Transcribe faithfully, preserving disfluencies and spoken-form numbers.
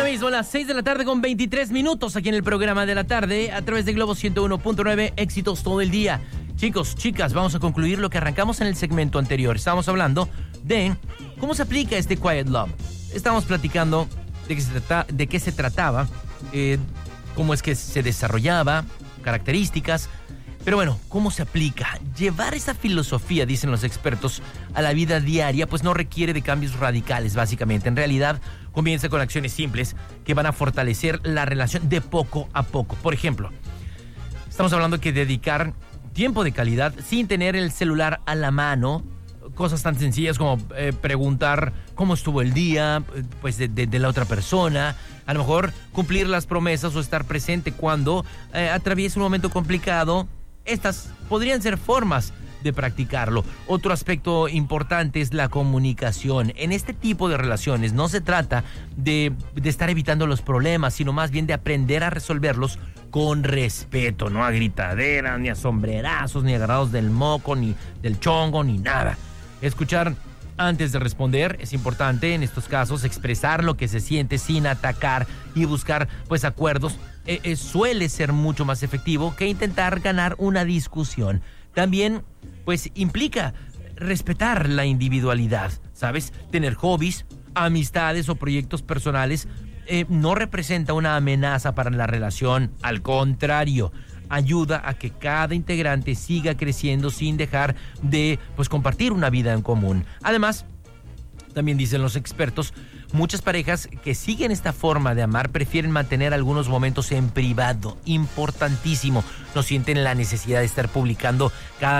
mismo, las seis de la tarde con veintitrés minutos aquí en el programa de la tarde a través de Globo ciento uno punto nueve, éxitos todo el día. Chicos, chicas, vamos a concluir lo que arrancamos en el segmento anterior. Estábamos hablando de cómo se aplica este Quiet Love. Estábamos platicando de qué se, trata, de qué se trataba, eh, cómo es que se desarrollaba, características. Pero bueno, ¿cómo se aplica? Llevar esa filosofía, dicen los expertos, a la vida diaria, pues no requiere de cambios radicales, básicamente. En realidad, comienza con acciones simples que van a fortalecer la relación de poco a poco. Por ejemplo, estamos hablando de que dedicar tiempo de calidad sin tener el celular a la mano, cosas tan sencillas como eh, preguntar cómo estuvo el día, pues de, de, de la otra persona, a lo mejor cumplir las promesas o estar presente cuando eh, atraviesa un momento complicado. Estas podrían ser formas de practicarlo. Otro aspecto importante es la comunicación. En este tipo de relaciones no se trata de, de estar evitando los problemas, sino más bien de aprender a resolverlos con respeto, no a gritaderas, ni a sombrerazos, ni agarrados del moco, ni del chongo, ni nada. Escuchar antes de responder es importante en estos casos, expresar lo que se siente sin atacar y buscar pues acuerdos eh, eh, suele ser mucho más efectivo que intentar ganar una discusión. También pues implica respetar la individualidad, ¿sabes? Tener hobbies, amistades o proyectos personales eh, no representa una amenaza para la relación, al contrario, ayuda a que cada integrante siga creciendo sin dejar de pues compartir una vida en común. Además, también dicen los expertos, muchas parejas que siguen esta forma de amar prefieren mantener algunos momentos en privado. Importantísimo, no sienten la necesidad de estar publicando cada